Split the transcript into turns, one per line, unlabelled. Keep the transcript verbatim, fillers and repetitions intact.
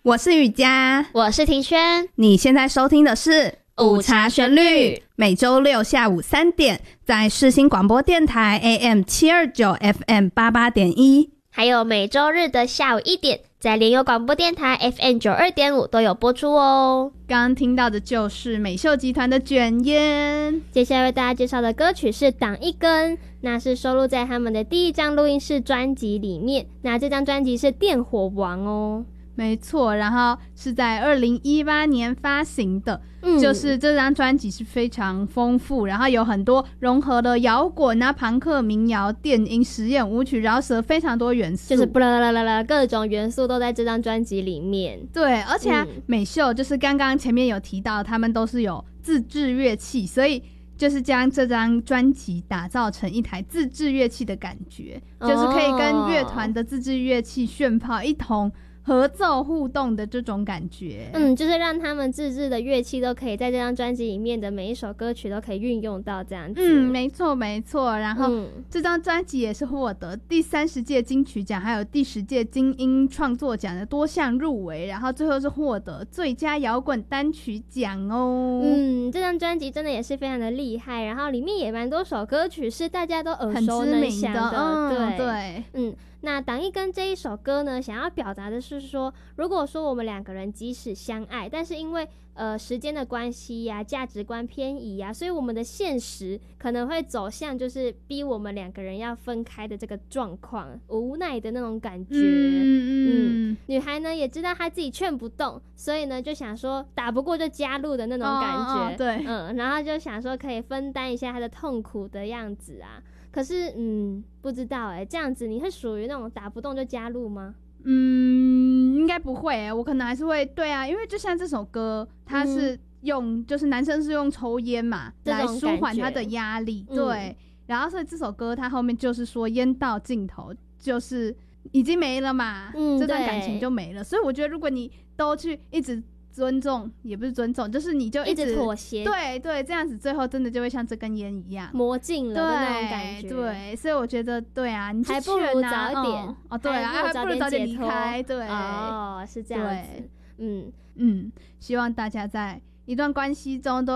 我是雨佳，
我是庭轩，
你现在收听的是
午茶旋律，
每周六下午三点在世新广播电台 A M 七二九 F M 八八点一，
还有每周日的下午一点在联友广播电台 F M 九二点五都有播出哦。
刚刚听到的就是美秀集团的卷烟，
接下来为大家介绍的歌曲是挡一根，那是收录在他们的第一张录音室专辑里面，那这张专辑是电火王哦。
没错，然后是在二零一八年发行的、
嗯、
就是这张专辑是非常丰富，然后有很多融合了摇滚啊、朋克、民谣、电音、实验舞曲，饶舌非常多元素，
就是布啦啦啦啦，各种元素都在这张专辑里面。
对，而且、啊
嗯、
美秀就是刚刚前面有提到他们都是有自制乐器，所以就是将这张专辑打造成一台自制乐器的感觉、哦、就是可以跟乐团的自制乐器炫炮一同合奏互动的这种感觉。
嗯，就是让他们自制的乐器都可以在这张专辑里面的每一首歌曲都可以运用到这样子。
嗯，没错没错。然后、嗯、这张专辑也是获得第三十届金曲奖还有第十届金音创作奖的多项入围，然后最后是获得最佳摇滚单曲奖哦。
嗯，这张专辑真的也是非常的厉害，然后里面也蛮多首歌曲是大家都耳熟能详的。
很知名的，
对
对，
嗯。那挡一根这一首歌呢，想要表达的是说，如果说我们两个人即使相爱，但是因为呃时间的关系呀、价值观偏移呀，所以我们的现实可能会走向就是逼我们两个人要分开的这个状况，无奈的那种感觉。嗯嗯，女孩呢也知道她自己劝不动，所以呢就想说打不过就加入的那种感觉。
哦哦对，
嗯，然后就想说可以分担一下她的痛苦的样子啊。可是，嗯，不知道哎、欸，这样子你会属于那种打不动就加入吗？
嗯，应该不会哎、欸，我可能还是会对啊，因为就像这首歌，它是用、嗯、就是男生是用抽烟嘛来舒缓他的压力，对、嗯，然后所以这首歌它后面就是说烟到尽头就是已经没了嘛，嗯，这段感情就没了，所以我觉得如果你都去一直尊重也不是尊重，就是你就一 直,
一直妥协，
对对，这样子最后真的就会像这根烟一样
磨尽了的那种感觉。
对，所以我觉得对啊，你
还不如早一点、
嗯、哦，对啊，还不如早点离开。对，
哦，是这样子。嗯
嗯，希望大家在一段关系中都